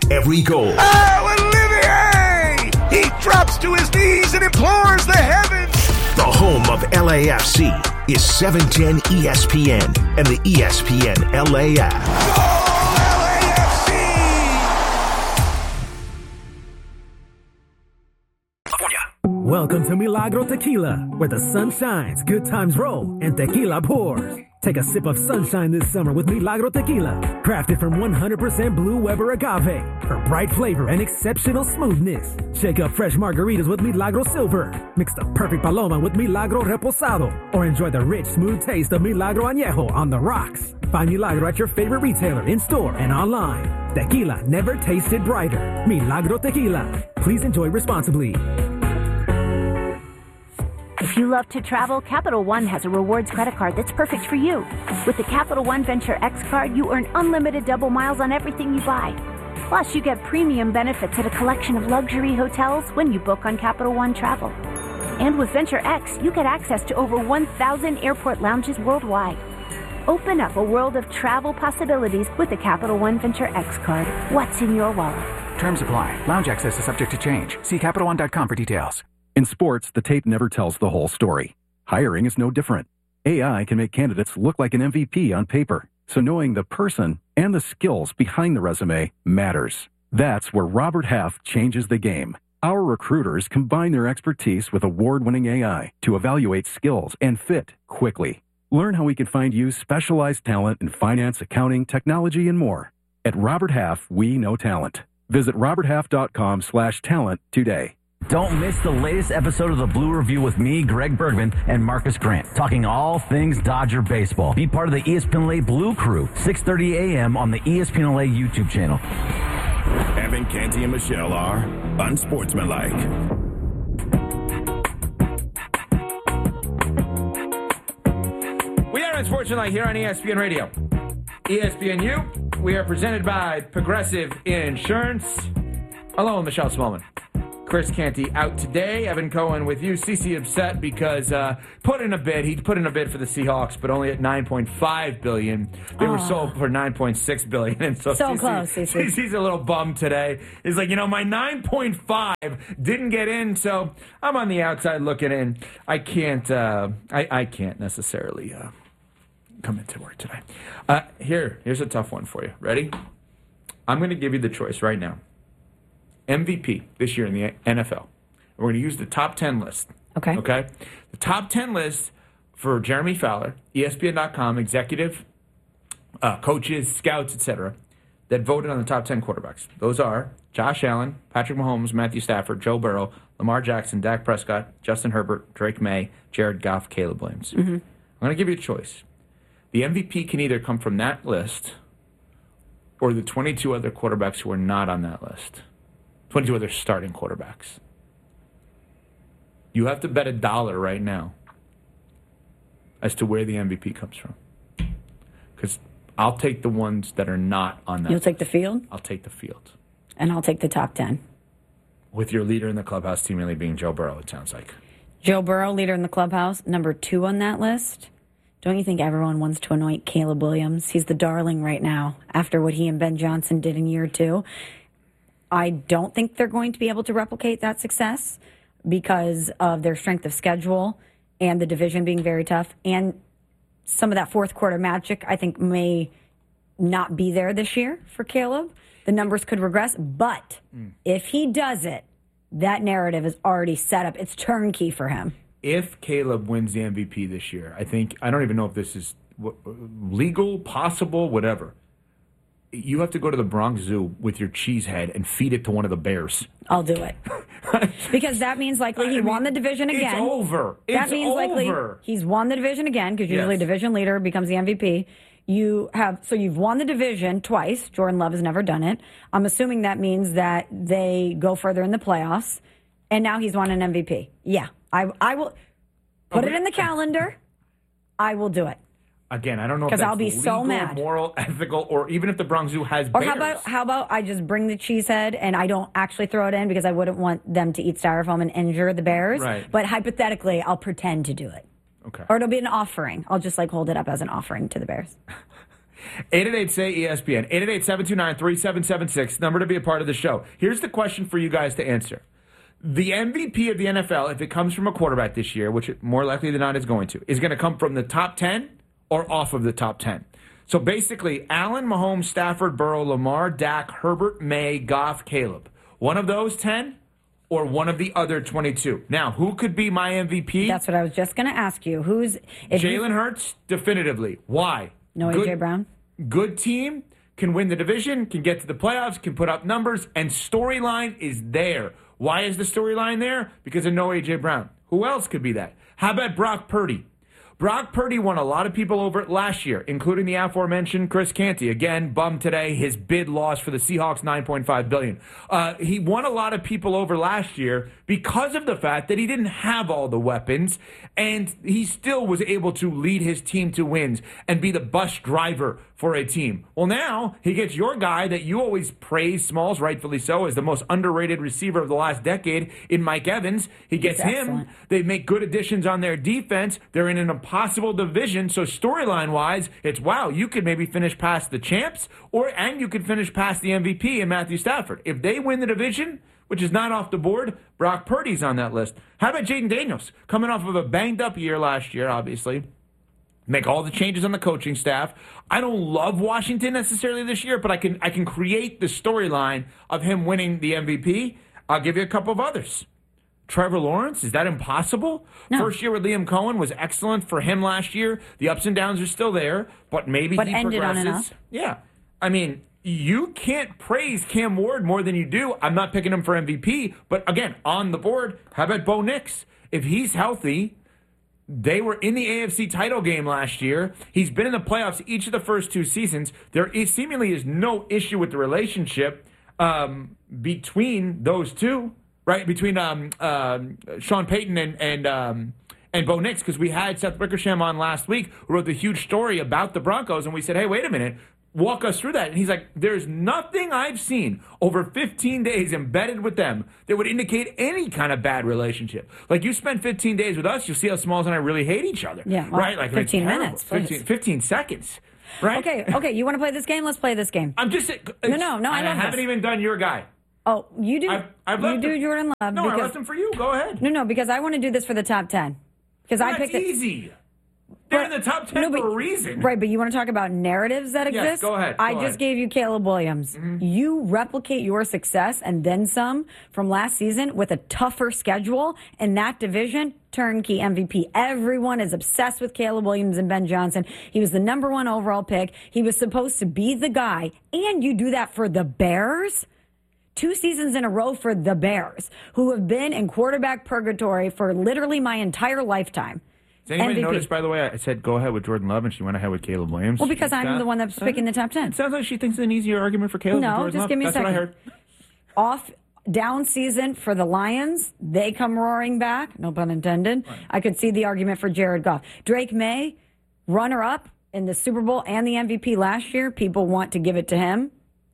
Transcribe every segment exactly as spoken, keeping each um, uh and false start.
every goal. Oh, Olivier! He drops to his knees and implores the heavens. The home of L A F C is seven ten E S P N and the E S P N L A app. Go L A F C! Welcome to Milagro Tequila, where the sun shines, good times roll, and tequila pours. Take a sip of sunshine this summer with Milagro Tequila, crafted from one hundred percent Blue Weber agave for bright flavor and exceptional smoothness. Shake up fresh margaritas with Milagro Silver. Mix the perfect Paloma with Milagro Reposado, or enjoy the rich, smooth taste of Milagro Añejo on the rocks. Find Milagro at your favorite retailer, in-store and online. Tequila never tasted brighter. Milagro Tequila. Please enjoy responsibly. If you love to travel, Capital One has a rewards credit card that's perfect for you. With the Capital One Venture X card, you earn unlimited double miles on everything you buy. Plus, you get premium benefits at a collection of luxury hotels when you book on Capital One Travel. And with Venture X, you get access to over one thousand airport lounges worldwide. Open up a world of travel possibilities with the Capital One Venture X card. What's in your wallet? Terms apply. Lounge access is subject to change. See Capital One dot com for details. In sports, the tape never tells the whole story. Hiring is no different. A I can make candidates look like an M V P on paper, so knowing the person and the skills behind the resume matters. That's where Robert Half changes the game. Our recruiters combine their expertise with award-winning A I to evaluate skills and fit quickly. Learn how we can find you specialized talent in finance, accounting, technology, and more. At Robert Half, we know talent. Visit roberthalf.com slash talent today. Don't miss the latest episode of the Blue Review with me, Greg Bergman, and Marcus Grant, talking all things Dodger baseball. Be part of the E S P N L A Blue Crew, six thirty a.m. on the E S P N L A YouTube channel. Evan, Canty, and Michelle are unsportsmanlike. We are unsportsmanlike here on E S P N Radio. E S P N U, we are presented by Progressive Insurance. Hello, Michelle Smallman. Chris Canty out today. Evan Cohen with you. Cece upset because uh, put in a bid. He put in a bid for the Seahawks, but only at nine point five billion dollars. They oh. were sold for nine point six billion dollars. And so, so Cece, close, Cece. Cece's a little bummed today. He's like, you know, my nine point five didn't get in, so I'm on the outside looking in. I can't. Uh, I, I can't necessarily uh, come into work today. Uh, here, here's a tough one for you. Ready? I'm going to give you the choice right now. M V P this year in the N F L. We're going to use the top ten list. Okay. Okay? The top ten list for Jeremy Fowler, E S P N dot com, executive, uh, coaches, scouts, et cetera, that voted on the top ten quarterbacks. Those are Josh Allen, Patrick Mahomes, Matthew Stafford, Joe Burrow, Lamar Jackson, Dak Prescott, Justin Herbert, Drake May, Jared Goff, Caleb Williams. Mm-hmm. I'm going to give you a choice. The M V P can either come from that list or the twenty-two other quarterbacks who are not on that list. twenty-two other starting quarterbacks. You have to bet a dollar right now as to where the M V P comes from. Because I'll take the ones that are not on that You'll list. take the field? I'll take the field. And I'll take the top ten. With your leader in the clubhouse seemingly being Joe Burrow, it sounds like. Joe Burrow, leader in the clubhouse, number two on that list. Don't you think everyone wants to anoint Caleb Williams? He's the darling right now after what he and Ben Johnson did in year two. I don't think they're going to be able to replicate that success because of their strength of schedule and the division being very tough. And some of that fourth quarter magic, I think, may not be there this year for Caleb. The numbers could regress. But mm. if he does it, that narrative is already set up. It's turnkey for him. If Caleb wins the M V P this year, I think, I don't even know if this is legal, possible, whatever. You have to go to the Bronx Zoo with your cheese head and feed it to one of the bears. I'll do it. Because that means likely he I mean, won the division again. It's over. That it's means over. likely he's won the division again because usually yes. division leader becomes the M V P. You have so you've won the division twice. Jordan Love has never done it. I'm assuming that means that they go further in the playoffs, and now he's won an M V P. Yeah, I I will put okay. it in the calendar. I will do it. Again, I don't know if that's I'll be legal, so mad. moral, ethical, or even if the Bronx Zoo has or bears. Or how about how about I just bring the cheese head and I don't actually throw it in because I wouldn't want them to eat styrofoam and injure the bears. Right. But hypothetically, I'll pretend to do it. Okay. Or it'll be an offering. I'll just like hold it up as an offering to the bears. eight eight eight, S A Y, E S P N. eight eight eight, seven two nine, three seven seven six. Number to be a part of the show. Here's the question for you guys to answer. The M V P of the N F L, if it comes from a quarterback this year, which it more likely than not is going to, is going to come from the top ten or off of the top ten. So basically, Allen, Mahomes, Stafford, Burrow, Lamar, Dak, Herbert, May, Goff, Caleb. One of those ten or one of the other twenty-two. Now, who could be my M V P? That's what I was just going to ask you. Who's Jalen Hurts, definitively. Why? No Good, A J Brown? Good team, can win the division, can get to the playoffs, can put up numbers, and storyline is there. Why is the storyline there? Because of no A J Brown. Who else could be that? How about Brock Purdy? Brock Purdy won a lot of people over last year, including the aforementioned Chris Canty. Again, bummed today. His bid lost for the Seahawks, nine point five billion dollars. Uh, he won a lot of people over last year because of the fact that he didn't have all the weapons, and he still was able to lead his team to wins and be the bus driver for a team. Well, now he gets your guy that you always praise, Smalls, rightfully so, as the most underrated receiver of the last decade in Mike Evans. He gets him. They make good additions on their defense. They're in an impossible division. So storyline-wise, it's, wow, you could maybe finish past the champs, or and you could finish past the M V P in Matthew Stafford. If they win the division, which is not off the board, Brock Purdy's on that list. How about Jaden Daniels? Coming off of a banged-up year last year, obviously. Make all the changes on the coaching staff. I don't love Washington necessarily this year, but I can I can create the storyline of him winning the M V P. I'll give you a couple of others. Trevor Lawrence, is that impossible? No. First year with Liam Cohen was excellent for him last year. The ups and downs are still there, but maybe but he ended progresses. On and off. Yeah. I mean, you can't praise Cam Ward more than you do. I'm not picking him for M V P, but again, on the board, how about Bo Nix? If he's healthy, they were in the A F C title game last year. He's been in the playoffs each of the first two seasons. There is, seemingly is no issue with the relationship um, between those two, right? Between um, um, Sean Payton and and um, and Bo Nix, because we had Seth Wickersham on last week who wrote the huge story about the Broncos, and we said, hey, wait a minute. Walk us through that. And he's like, there's nothing I've seen over fifteen days embedded with them that would indicate any kind of bad relationship. Like, you spend fifteen days with us, you'll see how Smalls and I really hate each other. Yeah, well, right? Like fifteen minutes. fifteen, fifteen seconds. Right? Okay, okay. You want to play this game? Let's play this game. I'm just No, no, no. I, I love haven't this. even done your guy. Oh, you do. I've, I've you left do him. Jordan Love. No, because, I left him for you. Go ahead. No, no, because I want to do this for the top ten. Because Well, I that's picked it. easy. They're in the top ten no, but, for a reason. Right, but you want to talk about narratives that Yes, exist? go ahead, go I just ahead. gave you Caleb Williams. Mm-hmm. You replicate your success and then some from last season with a tougher schedule in that division, turnkey M V P. Everyone is obsessed with Caleb Williams and Ben Johnson. He was the number one overall pick. He was supposed to be the guy. And you do that for the Bears? Two seasons in a row for the Bears, who have been in quarterback purgatory for literally my entire lifetime. Does anybody M V P. notice, by the way, I said go ahead with Jordan Love, and she went ahead with Caleb Williams? Well, because I'm That- the one that's picking the top ten. It sounds like she thinks it's an easier argument for Caleb than No, Jordan just Love. give me a That's second. what I heard. Off down season for the Lions. They come roaring back. No pun intended. Right. I could see the argument for Jared Goff. Drake May, runner up in the Super Bowl and the M V P last year. People want to give it to him.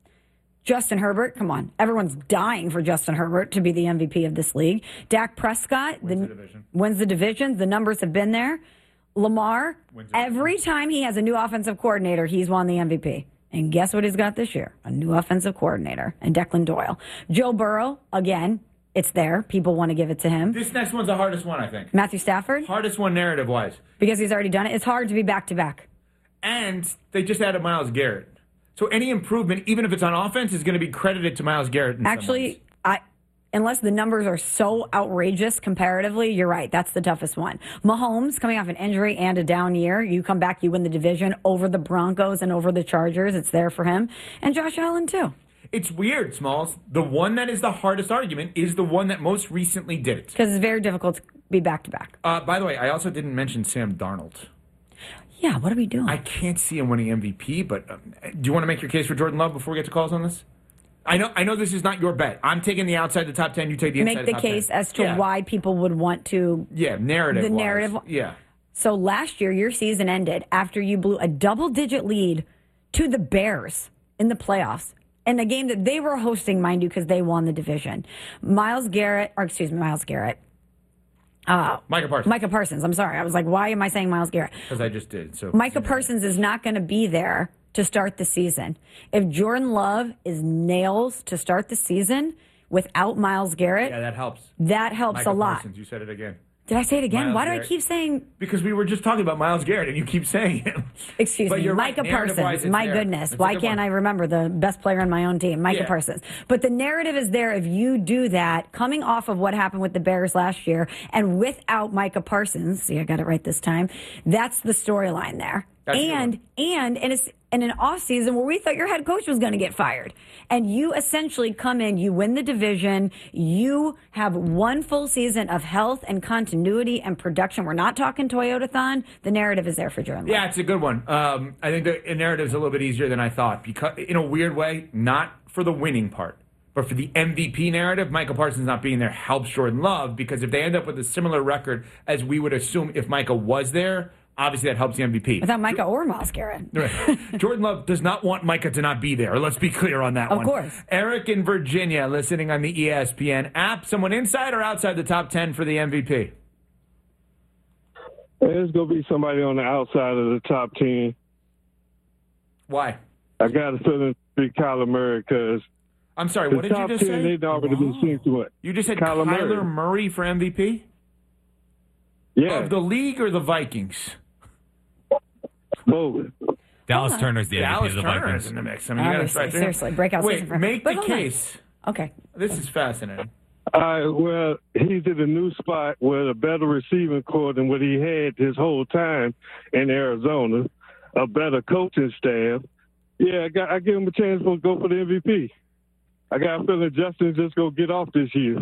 Justin Herbert, come on. Everyone's dying for Justin Herbert to be the M V P of this league. Dak Prescott Wins the, the division. Wins the division. The numbers have been there. Lamar, every time he has a new offensive coordinator, he's won the M V P. And guess what he's got this year? A new offensive coordinator and Declan Doyle. Joe Burrow, again, it's there. People want to give it to him. This next one's the hardest one, I think. Matthew Stafford? Hardest one narrative-wise. Because he's already done it. It's hard to be back-to-back. And they just added Myles Garrett. So any improvement, even if it's on offense, is going to be credited to Myles Garrett. In Actually, I unless the numbers are so outrageous comparatively, you're right. That's the toughest one. Mahomes, coming off an injury and a down year, you come back, you win the division over the Broncos and over the Chargers. It's there for him. And Josh Allen, too. It's weird, Smalls. The one that is the hardest argument is the one that most recently did it. Because it's very difficult to be back-to-back. Uh, by the way, I also didn't mention Sam Darnold. Yeah, what are we doing? I can't see him winning M V P, but um, do you want to make your case for Jordan Love before we get to calls on this? I know I know this is not your bet. I'm taking the outside the top ten, you take the inside Make the the top case ten. as to Yeah. why people would want to... Yeah, narrative The narrative... Yeah. So last year, your season ended after you blew a double-digit lead to the Bears in the playoffs. In a game that they were hosting, mind you, because they won the division. Myles Garrett, or excuse me, Myles Garrett. Uh, Micah Parsons. Micah Parsons. I'm sorry. I was like, why am I saying Myles Garrett? Because I just did. So Micah Parsons is not going to be there to start the season. If Jordan Love is nails to start the season without Myles Garrett, yeah, that helps. That helps Micah a lot. Parsons, you said it again. Did I say it again? Myles Why do Garrett. I keep saying? Because we were just talking about Myles Garrett, and you keep saying it. Excuse but me, you're Micah right. Narrative-wise, Parsons. it's My there. goodness, It's a why good can't one. I remember the best player on my own team, Micah Yeah. Parsons? But the narrative is there if you do that, coming off of what happened with the Bears last year, and without Micah Parsons. See, I got it right this time. That's the storyline there. That's a good and and and it's in an off season where we thought your head coach was going to get fired, and you essentially come in, you win the division, you have one full season of health and continuity and production. We're not talking Toyota-thon. The narrative is there for Jordan Love. Yeah, it's a good one. Um, I think the narrative's a little bit easier than I thought, because in a weird way, not for the winning part, but for the M V P narrative. Michael Parsons not being there helps Jordan Love, because if they end up with a similar record as we would assume if Micah was there, obviously that helps the M V P. Without Micah or Myles Garrett. Right. Jordan Love does not want Micah to not be there. Let's be clear on that Of one. Of course. Eric in Virginia, listening on the E S P N app. Someone inside or outside the top ten for the M V P? There's going to be somebody on the outside of the top ten. Why? I got a feeling it's be Kyler Murray, because I'm sorry, the what did you top just ten, say? they'd already been seen to it. You just said Kyler Kyler, Murray. Murray for M V P? Yeah. Of the league or the Vikings? Both. Dallas Turner's the Dallas M V P of the Turner's Vikings. in the mix. I mean, you gotta Obviously, try to- seriously, breakout Wait, season for him. make But the hold on. case. Okay. This is fascinating. Uh, well, he's in a new spot with a better receiving core than what he had his whole time in Arizona, a better coaching staff. Yeah, I, got, I give him a chance to go for the M V P. I got a feeling Justin's just going to get off this year.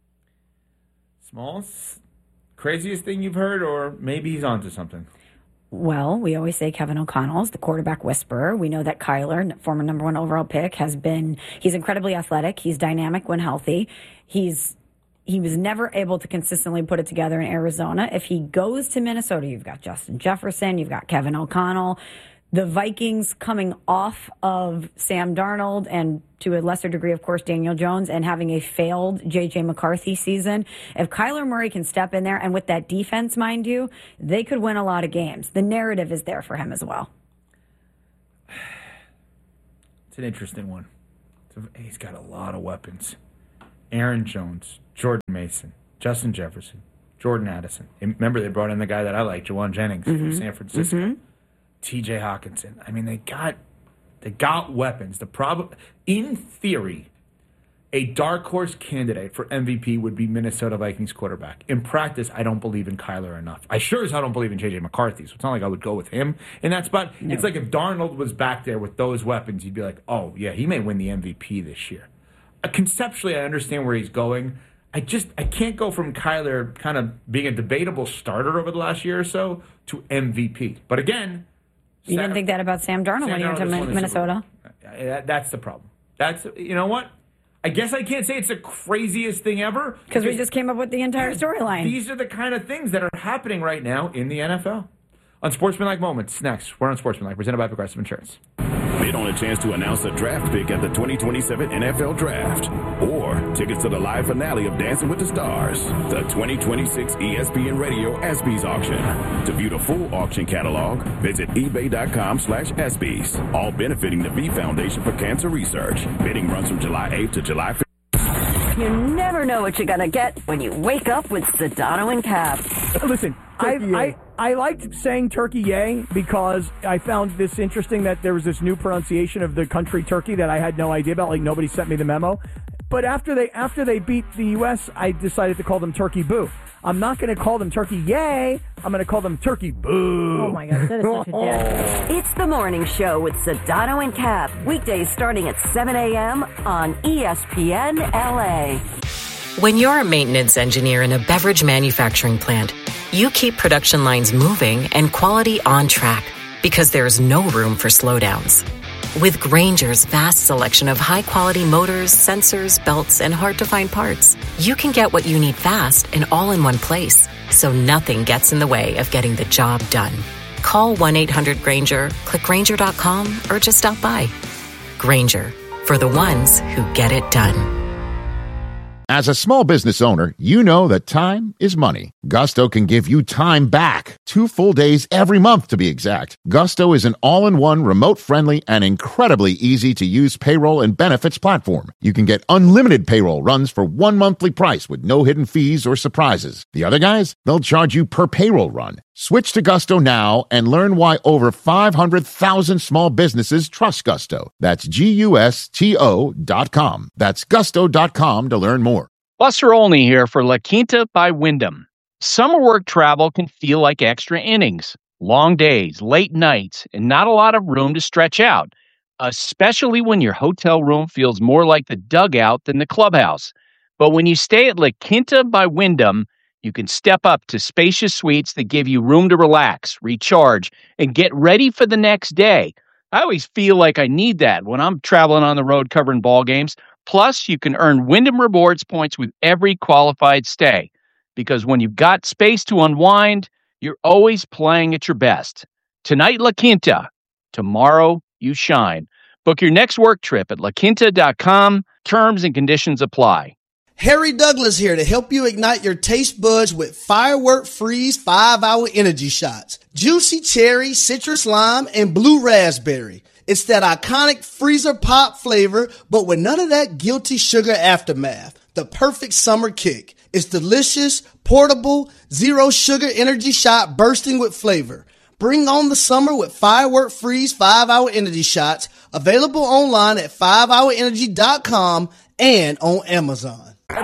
Smalls, craziest thing you've heard, or maybe he's onto something? Well, we always say Kevin O'Connell's the quarterback whisperer. We know that Kyler, former number one overall pick, has been, he's incredibly athletic. He's dynamic when healthy. He's, he was never able to consistently put it together in Arizona. If he goes to Minnesota, you've got Justin Jefferson, you've got Kevin O'Connell. The Vikings coming off of Sam Darnold and to a lesser degree, of course, Daniel Jones, and having a failed J J McCarthy season. If Kyler Murray can step in there, and with that defense, mind you, they could win a lot of games. The narrative is there for him as well. It's an interesting one. It's a, he's got a lot of weapons. Aaron Jones, Jordan Mason, Justin Jefferson, Jordan Addison. And remember, they brought in the guy that I like, Jawan Jennings Mm-hmm. from San Francisco. T J Hawkinson. I mean, they got they got weapons. The problem, in theory, a dark horse candidate for M V P would be Minnesota Vikings quarterback. In practice, I don't believe in Kyler enough. I sure as hell don't believe in J J McCarthy, so it's not like I would go with him in that spot. No. It's like if Darnold was back there with those weapons, you'd be like, oh, yeah, he may win the M V P this year. Uh, conceptually, I understand where he's going. I just I can't go from Kyler kind of being a debatable starter over the last year or so to M V P. But again, You didn't think that about Sam Darnold Sam when he went Darnold to just won Min- the Super Bowl. Minnesota? Uh, that- That's the problem. That's you know what? I guess I can't say it's the craziest thing ever. Because we just came up with the entire storyline. These are the kind of things that are happening right now in the N F L. On Sportsmanlike Moments, next, we're on Sportsmanlike, presented by Progressive Insurance. Bid on a chance to announce a draft pick at the twenty twenty-seven N F L Draft. Or tickets to the live finale of Dancing with the Stars, the twenty twenty-six E S P N Radio ESPYs auction. To view the full auction catalog, visit ebay.com slash ESPYs. All benefiting the V Foundation for Cancer Research. Bidding runs from July eighth to July fifth. You never know what you're going to get when you wake up with Sedano and Cap. Listen, I, I I liked saying turkey yay because I found this interesting that there was this new pronunciation of the country Turkey that I had no idea about. Like, nobody sent me the memo. But after they after they beat the U S, I decided to call them Turkey Boo. I'm not going to call them Turkey Yay. I'm going to call them Turkey Boo. Oh, my God. That is such a dick. It's the morning show with Sedano and Cap. Weekdays starting at seven a.m. on E S P N L A. When you're a maintenance engineer in a beverage manufacturing plant, you keep production lines moving and quality on track because there's no room for slowdowns. With Grainger's vast selection of high-quality motors, sensors, belts, and hard-to-find parts, you can get what you need fast and all in one place, so nothing gets in the way of getting the job done. Call one eight hundred Grainger, click Grainger dot com, or just stop by. Grainger, for the ones who get it done. As a small business owner, you know that time is money. Gusto can give you time back. Two full days every month, to be exact. Gusto is an all-in-one, remote-friendly, and incredibly easy-to-use payroll and benefits platform. You can get unlimited payroll runs for one monthly price with no hidden fees or surprises. The other guys, they'll charge you per payroll run. Switch to Gusto now and learn why over five hundred thousand small businesses trust Gusto. That's G U S T O dot com. That's gusto dot com to learn more. Buster Olney here for La Quinta by Wyndham. Summer work travel can feel like extra innings. Long days, late nights, and not a lot of room to stretch out, especially when your hotel room feels more like the dugout than the clubhouse. But when you stay at La Quinta by Wyndham, you can step up to spacious suites that give you room to relax, recharge, and get ready for the next day. I always feel like I need that when I'm traveling on the road covering ball games. Plus, you can earn Wyndham Rewards points with every qualified stay. Because when you've got space to unwind, you're always playing at your best. Tonight, La Quinta. Tomorrow, you shine. Book your next work trip at la quinta dot com. Terms and conditions apply. Harry Douglas here to help you ignite your taste buds with Firework Freeze five hour energy shots. Juicy cherry, citrus lime, and blue raspberry. It's that iconic freezer pop flavor, but with none of that guilty sugar aftermath. The perfect summer kick. It's delicious, portable, zero sugar energy shot bursting with flavor. Bring on the summer with Firework Freeze five hour energy shots. Available online at five hour energy dot com and on Amazon.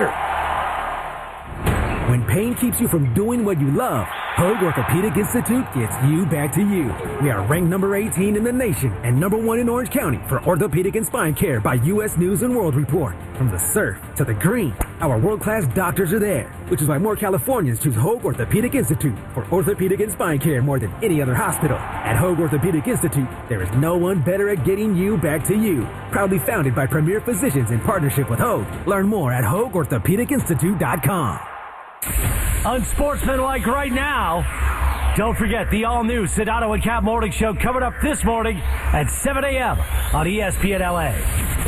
When pain keeps you from doing what you love, Hoag Orthopedic Institute gets you back to you. We are ranked number eighteen in the nation and number one in Orange County for orthopedic and spine care by U S News and World Report. From the surf to the green, our world-class doctors are there, which is why more Californians choose Hoag Orthopedic Institute for orthopedic and spine care more than any other hospital. At Hoag Orthopedic Institute, there is no one better at getting you back to you. Proudly founded by premier physicians in partnership with Hoag. Learn more at hoag orthopedic institute dot com. Unsportsmanlike right now. Don't forget the all-new Sedano and Cap Morning Show coming up this morning at seven a.m. on E S P N L A.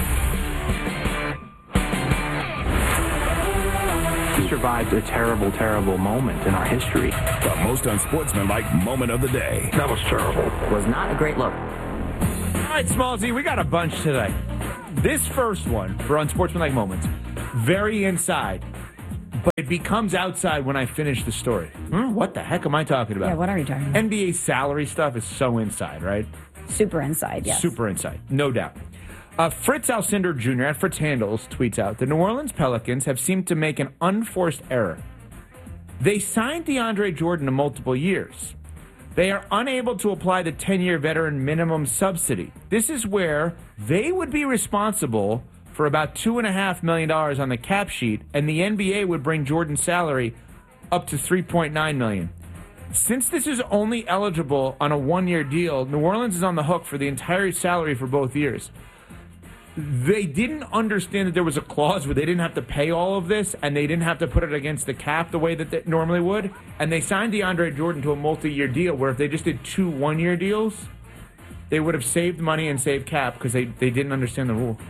We survived a terrible, terrible moment in our history. The most unsportsmanlike moment of the day. That was terrible. Was not a great look. All right, Smallsy, we got a bunch today. This first one for unsportsmanlike moments, very inside. But it becomes outside when I finish the story. Hmm, what the heck am I talking about? Yeah, what are you talking about? N B A salary stuff is so inside, right? Super inside, yes. Super inside, no doubt. Uh, Fritz Alcindor Junior at Fritz Handles tweets out, the New Orleans Pelicans have seemed to make an unforced error. They signed DeAndre Jordan to multiple years. They are unable to apply the ten-year veteran minimum subsidy. This is where they would be responsible for about two point five million dollars on the cap sheet, and the N B A would bring Jordan's salary up to three point nine million dollars. Since this is only eligible on a one-year deal, New Orleans is on the hook for the entire salary for both years. They didn't understand that there was a clause where they didn't have to pay all of this, and they didn't have to put it against the cap the way that they normally would, and they signed DeAndre Jordan to a multi-year deal where if they just did two one-year deals, they would have saved money and saved cap because they, they didn't understand the rule.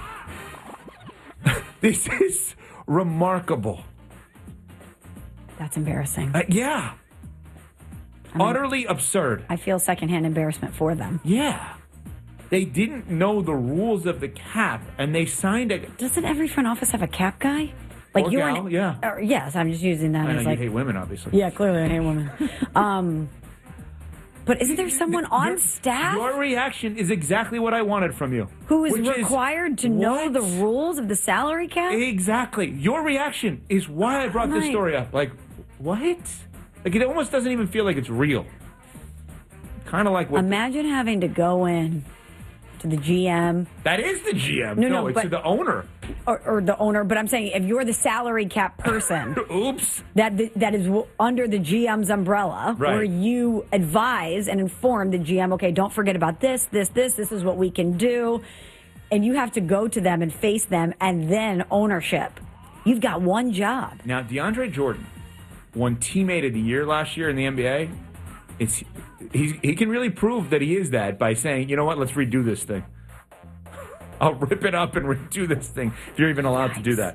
This is remarkable. That's embarrassing. Uh, yeah. I mean, utterly absurd. I feel secondhand embarrassment for them. Yeah. They didn't know the rules of the cap, and they signed a... Doesn't every front office have a cap guy? Like or you're gal, an, yeah. Or, yes, I'm just using that I know as you like... hate women, obviously. Yeah, clearly I hate women. um... But isn't there someone on your, staff? Your reaction is exactly what I wanted from you. Who is required is, to know what? the rules of the salary cap? Exactly. Your reaction is why I brought this story up. Like, what? Like, it almost doesn't even feel like it's real. Kind of like what... Imagine having to go in to the G M. That is the G M. No, no, no it's but, the owner. Or, or the owner. But I'm saying if you're the salary cap person. Oops. That that is under the G M's umbrella. Right. Where you advise and inform the G M, okay, don't forget about this, this, this. This is what we can do. And you have to go to them and face them and then ownership. You've got one job. Now, DeAndre Jordan won Teammate of the Year last year in the N B A. It's he, he can really prove that he is that by saying, you know what, let's redo this thing. I'll rip it up and redo this thing if you're even allowed nice. to do that.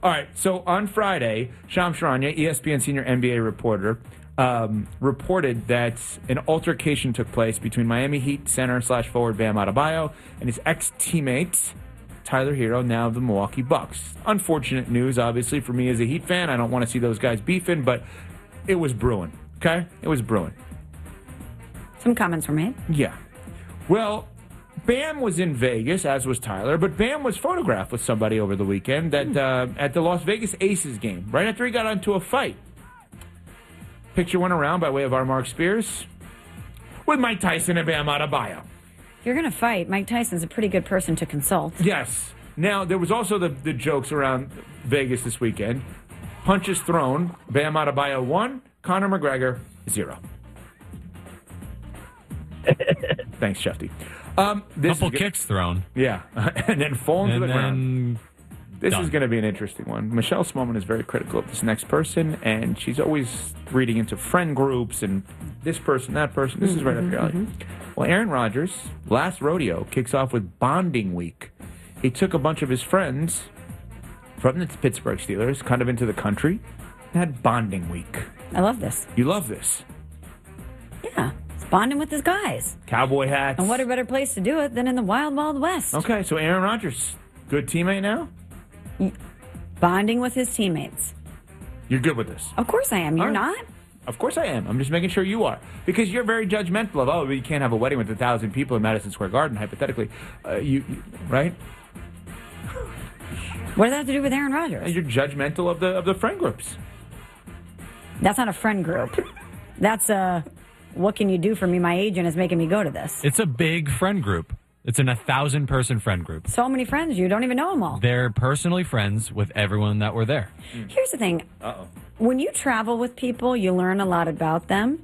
All right, so on Friday, Shams Charania, E S P N senior N B A reporter, um, reported that an altercation took place between Miami Heat center slash forward Bam Adebayo and his ex-teammate, Tyler Hero, now of the Milwaukee Bucks. Unfortunate news, obviously, for me as a Heat fan. I don't want to see those guys beefing, but it was brewing, okay? It was brewing. Some comments were made. Yeah. Well, Bam was in Vegas, as was Tyler, but Bam was photographed with somebody over the weekend at, uh, at the Las Vegas Aces game, right after he got into a fight. Picture went around by way of our Mark Spears with Mike Tyson and Bam Adebayo. If you're going to fight, Mike Tyson's a pretty good person to consult. Yes. Now, there was also the, the jokes around Vegas this weekend. Punches thrown, Bam Adebayo one, Conor McGregor zero. Thanks, Shefty. Um, this Couple is kicks thrown. Yeah, and then falling to And the then ground. This done. is going to be an interesting one. Michelle Smallman is very critical of this next person, and she's always reading into friend groups and this person, that person. This is right up your alley. Well, Aaron Rodgers, last rodeo, kicks off with bonding week. He took a bunch of his friends from the Pittsburgh Steelers, kind of into the country, and had bonding week. I love this. You love this. Yeah. He's bonding with his guys. Cowboy hats. And what a better place to do it than in the wild, wild west. Okay, so Aaron Rodgers, good teammate now? Bonding with his teammates. You're good with this? Of course I am. You're All right. not? Of course I am. I'm just making sure you are. Because you're very judgmental of, oh, you can't have a wedding with a thousand people in Madison Square Garden, hypothetically. Uh, you, you Right? What does that have to do with Aaron Rodgers? You're judgmental of the of the friend groups. That's not a friend group. That's a, what can you do for me? My agent is making me go to this. It's a big friend group. It's an a thousand person friend group. So many friends, you don't even know them all. They're personally friends with everyone that were there. Here's the thing. Uh-oh. When you travel with people, you learn a lot about them,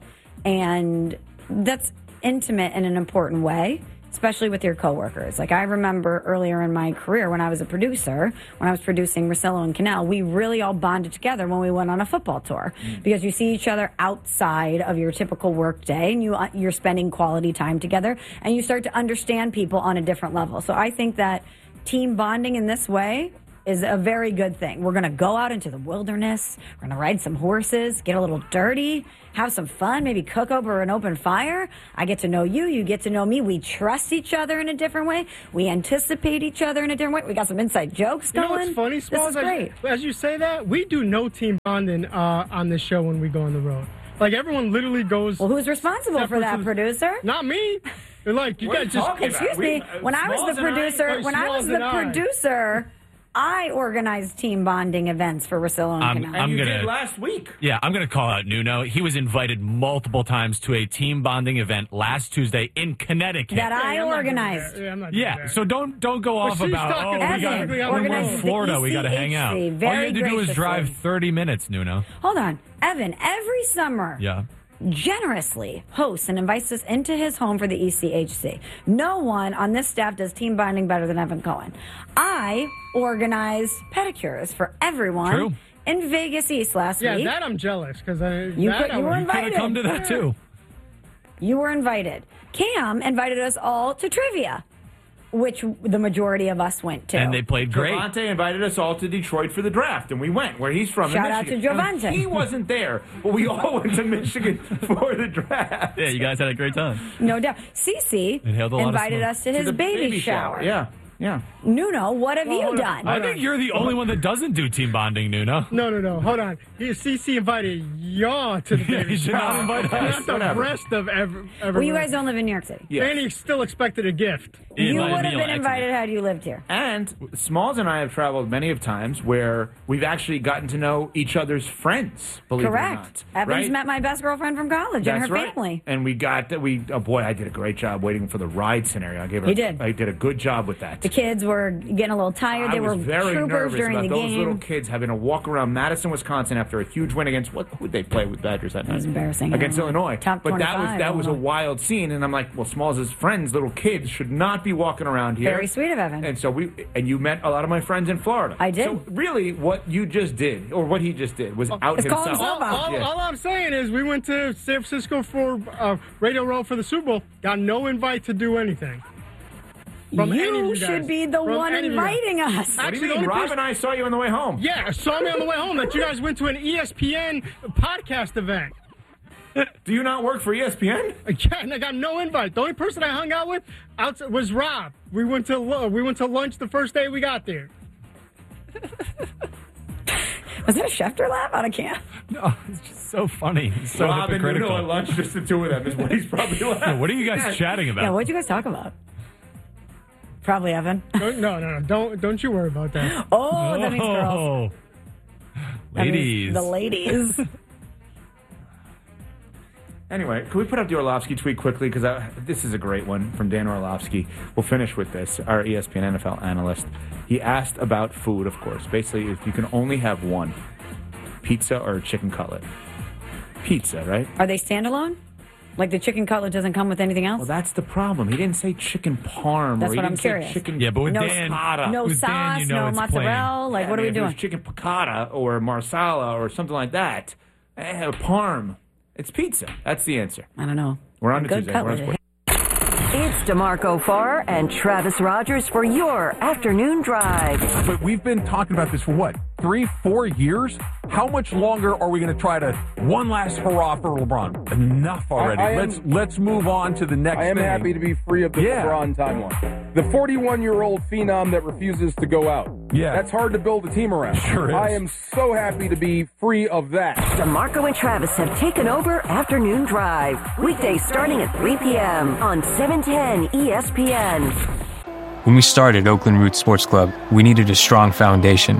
and that's intimate in an important way, especially with your coworkers. Like, I remember earlier in my career when I was a producer, when I was producing Russillo and Cannell, we really all bonded together when we went on a football tour mm. because you see each other outside of your typical work day, and you, uh, you're spending quality time together, and you start to understand people on a different level. So I think that team bonding in this way is a very good thing. We're going to go out into the wilderness. We're going to ride some horses, get a little dirty, have some fun, maybe cook over an open fire. I get to know you. You get to know me. We trust each other in a different way. We anticipate each other in a different way. We got some inside jokes You going. know what's funny, Smalls? This is great. As, as you say that, we do no team bonding uh, on this show when we go on the road. Like, everyone literally goes... Well, who's responsible for that, producer? Not me. They're like, you What are guys you just... talking about? Excuse me. We- When I was Smalls the and producer, I- when I was Smalls the and I. producer, I organized team bonding events for Russillo and I'm, Cannell. I'm gonna last week. Yeah, I'm gonna call out Nuno. He was invited multiple times to a team bonding event last Tuesday in Connecticut. That I organized. Yeah, I'm not Yeah, so don't don't go off she's about talking oh we got specifically on we're the in road. Florida, we got to hang out. All you very had to do was drive graciously. thirty minutes, Nuno. Hold on. Evan, every summer, Yeah. generously hosts and invites us into his home for the E C H C. No one on this staff does team bonding better than Evan Cohen. I organized pedicures for everyone True. in Vegas East last Yeah, week. that I'm jealous, because I... You that could- I you were would- invited. Come to that too. You were invited. Cam invited us all to trivia, which the majority of us went to. And they played great. Javante invited us all to Detroit for the draft, and we went where he's from. in Shout out to Michigan. Javante. And He wasn't there, but we all went to Michigan for the draft. Yeah, you guys had a great time. No doubt. Cece Inhaled a lot of invited smoke. us to To his the baby, baby shower. shower, Yeah, yeah. Nuno, what have you done? I think you're the only one that doesn't do team bonding, Nuno. No, no, no. Hold on. He, C C invited y'all to the Yeah, baby he should not shower. invite us. Not the Whatever. rest of ever, everyone. Well, you guys don't live in New York City. Yes. And he still expected a gift. You would have been invited had you lived here. And Smalls and I have traveled many of times where we've actually gotten to know each other's friends. Believe Correct. it or not. Evans right? met my best girlfriend from college That's and her right. family. And we got that. We oh boy, I did a great job waiting for the ride scenario. I gave her. You did. I did a good job with that. The kids were getting a little tired. They I were was very troopers nervous during about the those game. little kids having to walk around Madison, Wisconsin after a huge win against what? Who did they play with Badgers that night? It was embarrassing. Against Illinois. Top but that was twenty-five, that was a Illinois. wild scene, and I'm like, well, Smalls' friends, little kids, should not be walking around here. Very sweet of Evan. And so we and you met a lot of my friends in Florida. I did. So really, what you just did, or what he just did, was out It's called himself. himself out. All, Yeah. all I'm saying is we went to San Francisco for uh, Radio Row for the Super Bowl. Got no invite to do anything. From You any of you should guys. be the From one any of you guys. inviting us. What do Actually, you the mean? only Rob person- and I saw you on the way home. Yeah, saw me on the way home that you guys went to an E S P N podcast event. Do you not work for E S P N? Yeah, and I got no invite. The only person I hung out with outside was Rob. We went to lu- we went to lunch the first day we got there. Was that a Schefter laugh? I can't. No, it's just so funny. It's so Rob and hypocritical. Nuno at lunch, just the two of them is what he's probably laughing. Yeah, what are you guys chatting about? Yeah, what'd you guys talk about? Probably Evan. Don't, no, no, no. Don't don't you worry about that. Oh, that means girls. Oh. That means Ladies. the ladies. Anyway, can we put up the Orlovsky tweet quickly? Because this is a great one from Dan Orlovsky. We'll finish with this. Our E S P N N F L analyst. He asked about food, of course. Basically, if you can only have one, pizza or chicken cutlet. Pizza, right? Are they standalone? Like the chicken cutlet doesn't come with anything else? Well, that's the problem. He didn't say chicken parm. That's or he what I'm didn't say curious. Chicken Yeah, but with No- Dan, piccata. no with sauce, Dan, you know no it's mozzarella. plain. Like, Yeah, what are man, we if it doing? was chicken piccata or marsala or something like that. Eh, or parm. It's pizza. That's the answer. I don't know. We're on to Good Tuesday. We're on cutlet. to- It's DeMarco Farr and Travis Rogers for your afternoon drive. But we've been talking about this for what, three, four years? How much longer are we going to try to one last hurrah for LeBron? Enough already. I- I am- let's let's move on to the next I am thing. happy to be free of the Yeah. LeBron timeline. The forty-one-year-old phenom that refuses to go out. Yeah. That's hard to build a team around. Sure is. I am so happy to be free of that. DeMarco and Travis have taken over Afternoon Drive. Weekdays starting at three p.m. on seven ten E S P N. When we started Oakland Roots Sports Club, we needed a strong foundation.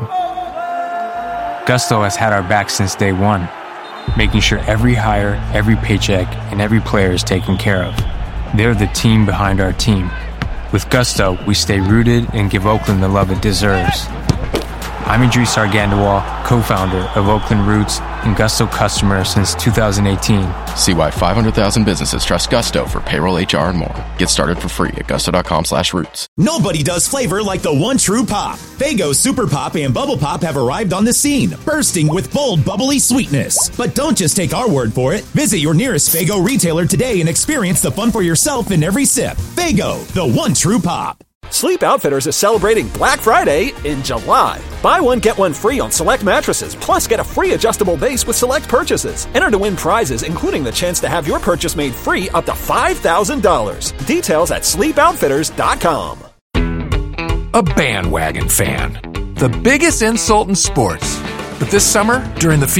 Gusto has had our back since day one, making sure every hire, every paycheck, and every player is taken care of. They're the team behind our team. With Gusto, we stay rooted and give Oakland the love it deserves. I'm Idris Argandawal, co-founder of Oakland Roots and Gusto customer since two thousand eighteen. See why five hundred thousand businesses trust Gusto for payroll, H R, and more. Get started for free at gusto.com slash roots. Nobody does flavor like the one true pop. Faygo Super Pop and Bubble Pop have arrived on the scene, bursting with bold, bubbly sweetness. But don't just take our word for it. Visit your nearest Faygo retailer today and experience the fun for yourself in every sip. Faygo, the one true pop. Sleep Outfitters is celebrating Black Friday in July. Buy one, get one free on select mattresses, plus get a free adjustable base with select purchases. Enter to win prizes, including the chance to have your purchase made free up to five thousand dollars. Details at sleep outfitters dot com. A bandwagon fan. The biggest insult in sports. But this summer, during the